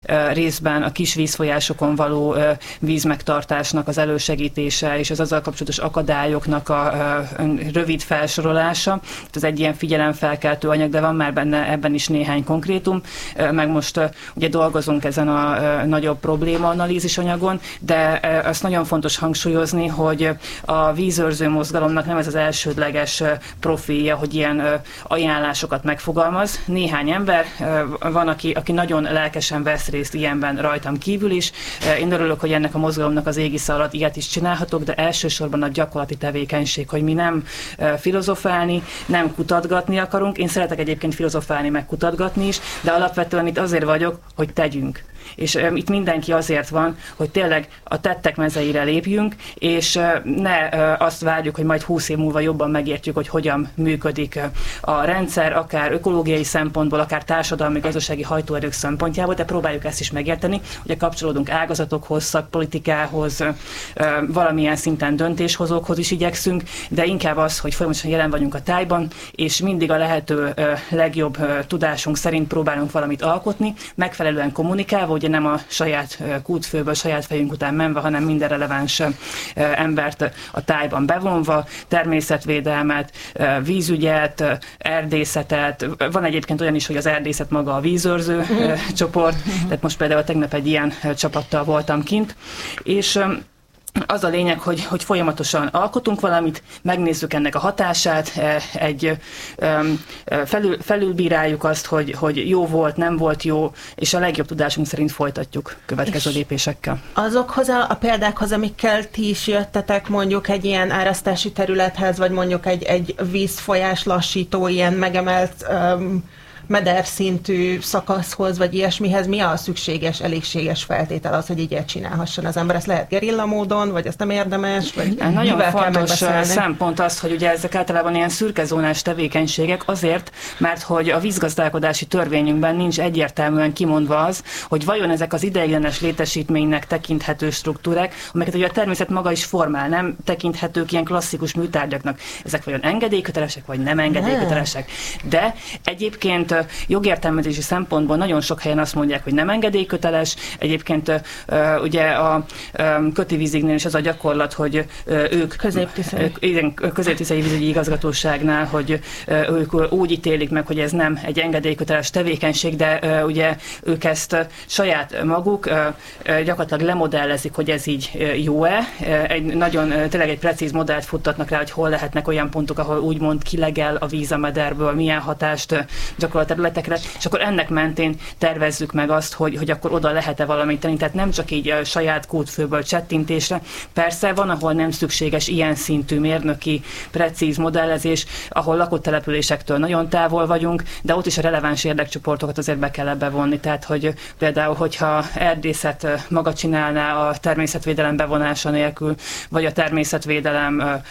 részben a kis vízfolyásokon való vízmegtartásnak az elősegítése és az azzal kapcsolatos akadályoknak a rövid felsorolása. Ez egy ilyen figyelemfelkeltő anyag, de van már benne ebben is néhány konkrétum, meg most ugye dolgozunk ezen a nagyobb problémaanalízis anyagon, de azt nagyon fontos hangsúlyozni, hogy a vízőrző mozgalomnak nem ez az elsődleges profilja, hogy ilyen ajánlásokat megfogalmaz. Néhány ember van, aki nagyon lelkesen vesz részt ilyenben rajtam kívül is. Én örülök, hogy ennek a mozgalomnak az égisze alatt ilyet is csinálhatok, de elsősorban a gyakorlati tevékenység, hogy mi nem filozofálni, nem kutatgatni akarunk. Én szeretek egyébként filozofálni, meg kutatgatni is, de alapvetően itt azért vagyok, hogy tegyünk. És itt mindenki azért van, hogy tényleg a tettek mezeire lépjünk, és ne azt várjuk, hogy majd 20 év múlva jobban megértjük, hogy hogyan működik a rendszer, akár ökológiai szempontból, akár társadalmi, gazdasági hajtóerők szempontjából, de próbáljuk ezt is megérteni. Ugye kapcsolódunk ágazatokhoz, szakpolitikához, valamilyen szinten döntéshozókhoz is igyekszünk, de inkább az, hogy folyamatosan jelen vagyunk a tájban, és mindig a lehető legjobb tudásunk szerint próbálunk valamit alkotni, megfelelően kommunikálva, ugye nem a saját kútfőből, saját fejünk után menve, hanem minden releváns embert a tájban bevonva, természetvédelmet, vízügyet, erdészetet. Van egyébként olyan is, hogy az erdészet maga a vízőrző csoport, tehát most például tegnap egy ilyen csapattal voltam kint, és az a lényeg, hogy folyamatosan alkotunk valamit, megnézzük ennek a hatását, felülbíráljuk azt, hogy jó volt, nem volt jó, és a legjobb tudásunk szerint folytatjuk következő lépésekkel. Azokhoz a példákhoz, amikkel ti is jöttetek mondjuk egy ilyen árasztási területhez, vagy mondjuk egy vízfolyás lassító, ilyen megemelt mederszintű szakaszhoz, vagy ilyesmihez, mi a szükséges, elégséges feltétel az, hogy ilyet csinálhasson az ember? Ezt lehet gerilla módon, vagy ezt nem érdemes? Vagy nagyon fontos szempont az, hogy ugye ezek általában ilyen szürkezónás tevékenységek azért, mert hogy a vízgazdálkodási törvényünkben nincs egyértelműen kimondva az, hogy vajon ezek az ideiglenes létesítménynek tekinthető struktúrák, amelyeket ugye a természet maga is formál, nem tekinthetők ilyen klasszikus műtárgyaknak. Ezek vajon engedélykötelesek, vagy nem engedélykötelesek. De egyébként jogértelmezési szempontból nagyon sok helyen azt mondják, hogy nem engedélyköteles. Egyébként ugye a Köti vízignél is az a gyakorlat, hogy ők középtiszai vízügyi igazgatóságnál, hogy ők úgy ítélik meg, hogy ez nem egy engedélyköteles tevékenység, de ugye ők ezt saját maguk gyakorlatilag lemodellezik, hogy ez így jó-e. Tényleg egy precíz modellt futtatnak rá, hogy hol lehetnek olyan pontok, ahol úgymond kilegel a víz a mederből, milyen hatást gyakorlatilag területekre, és akkor ennek mentén tervezzük meg azt, hogy akkor oda lehet-e valamit tenni, tehát nem csak így a saját kódfőből csettintésre. Persze van, ahol nem szükséges ilyen szintű mérnöki, precíz modellezés, ahol lakott településektől nagyon távol vagyunk, de ott is a releváns érdekcsoportokat azért be kell ebbe vonni. Tehát, hogy például, hogyha erdészet maga csinálná a természetvédelem bevonása nélkül, vagy a természetvédelem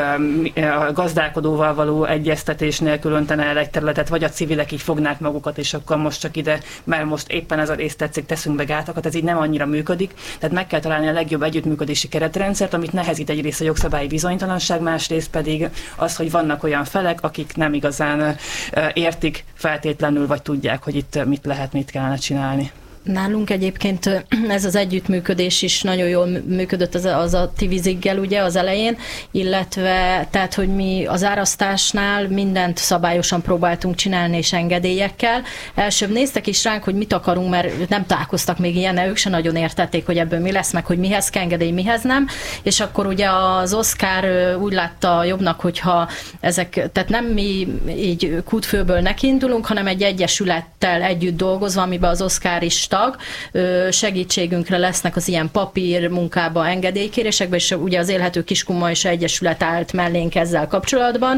a gazdálkodóval való egyeztetés nélkül öntene el egy területet, vagy a civilek így fognák magukat, és akkor most csak ide, mert most éppen ez a rész tetszik, teszünk be gátakat, ez így nem annyira működik. Tehát meg kell találni a legjobb együttműködési keretrendszert, amit nehezít egyrészt a jogszabályi bizonytalanság, másrészt pedig az, hogy vannak olyan felek, akik nem igazán értik feltétlenül, vagy tudják, hogy itt mit kellene csinálni. Nálunk egyébként ez az együttműködés is nagyon jól működött az a Tiviziggel ugye az elején, illetve tehát, hogy mi az árasztásnál mindent szabályosan próbáltunk csinálni és engedélyekkel. Elsőbb néztek is ránk, hogy mit akarunk, mert nem találkoztak még ilyen, ők se nagyon értették, hogy ebből mi lesz, meg hogy mihez kell engedély, mihez nem. És akkor ugye az Oszkár úgy látta jobbnak, hogyha ezek, tehát nem mi így kútfőből nekiindulunk, hanem egy egyesülettel együtt dolgozva, amiben az Oszkár is tag, segítségünkre lesznek az ilyen papír munkába, engedélykérésekben, és ugye az Élhető Kiskunma és Egyesület állt mellénk ezzel kapcsolatban,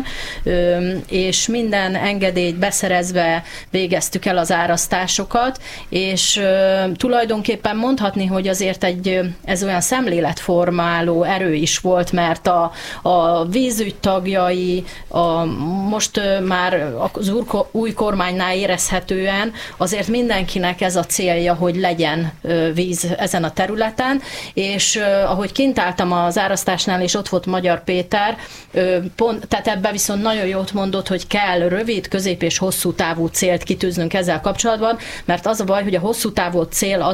és minden engedélyt beszerezve végeztük el az árasztásokat, és tulajdonképpen mondhatni, hogy azért ez olyan szemléletformáló erő is volt, mert a vízügy tagjai, most már az új kormánynál érezhetően azért mindenkinek ez a célja, hogy legyen víz ezen a területen, és ahogy kint álltam az árasztásnál, és ott volt Magyar Péter, tehát ebben viszont nagyon jót mondott, hogy kell rövid, közép és hosszú távú célt kitűznünk ezzel kapcsolatban, mert az a baj, hogy a hosszú távú cél az,